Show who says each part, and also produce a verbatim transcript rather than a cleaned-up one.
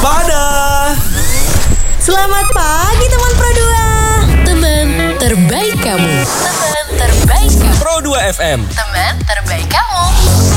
Speaker 1: waspada.
Speaker 2: Selamat pagi teman Pro dua.
Speaker 3: Teman terbaik kamu.
Speaker 2: Teman terbaik kamu.
Speaker 1: Pro dua F M.
Speaker 2: Teman terbaik kamu.